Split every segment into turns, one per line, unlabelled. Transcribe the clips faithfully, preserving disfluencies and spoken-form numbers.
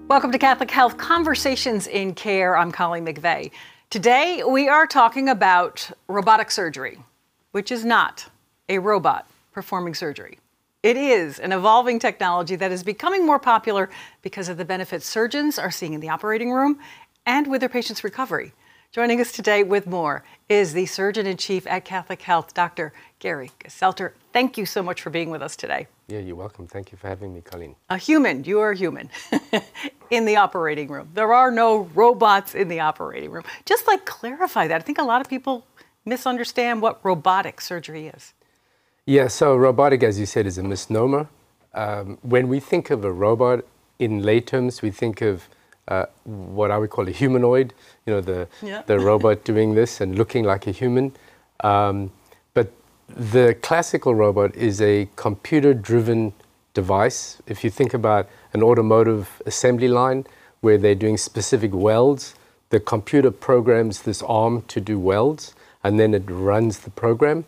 Welcome to Catholic Health Conversations in Care. I'm Colleen McVeigh. Today we are talking about robotic surgery, which is not a robot performing surgery. It is an evolving technology that is becoming more popular because of the benefits surgeons are seeing in the operating room and with their patients' recovery. Joining us today with more is the Surgeon-in-Chief at Catholic Health, Doctor Gary Geselter. Thank you so much for being with us today.
Yeah, you're welcome. Thank you for having me, Colleen.
A human, you are a human, in the operating room. There are no robots in the operating room. Just like clarify that. I think a lot of people misunderstand what robotic surgery is.
Yeah, so robotic, as you said, is a misnomer. Um, when we think of a robot, in lay terms, we think of uh, what I would call a humanoid, you know, the, yeah. the robot doing this and looking like a human. Um, but the classical robot is a computer-driven device. If you think about an automotive assembly line where they're doing specific welds, the computer programs this arm to do welds, and then it runs the program.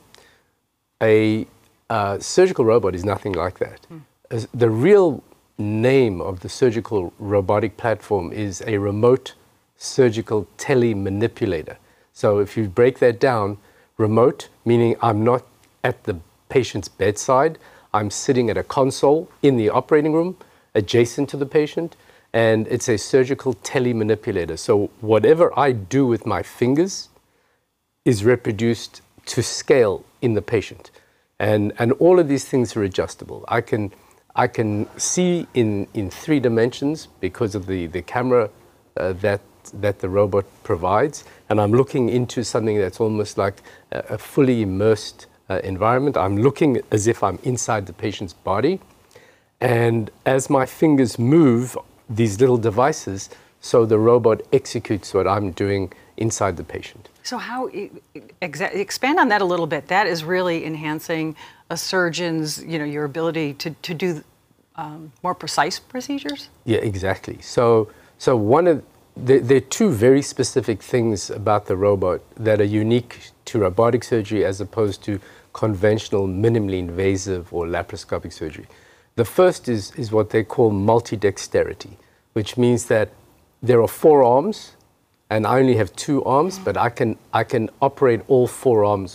A uh, surgical robot is nothing like that. Mm. The real name of the surgical robotic platform is a remote surgical telemanipulator. So if you break that down, remote, meaning I'm not at the patient's bedside, I'm sitting at a console in the operating room, adjacent to the patient, and it's a surgical telemanipulator. So whatever I do with my fingers is reproduced to scale in the patient. And, and all of these things are adjustable. I can, I can see in, in three dimensions because of the, the camera uh, that, that the robot provides. And I'm looking into something that's almost like a, a fully immersed uh, environment. I'm looking as if I'm inside the patient's body. And as my fingers move these little devices, so the robot executes what I'm doing inside the patient.
So how, exa expand on that a little bit. That is really enhancing a surgeon's, you know, your ability to, to do um, more precise procedures?
Yeah, exactly. So, so one of, the, there are two very specific things about the robot that are unique to robotic surgery as opposed to conventional, minimally invasive or laparoscopic surgery. The first is, is what they call multidexterity, which means that there are four arms, and I only have two arms, but I can, I can operate all four arms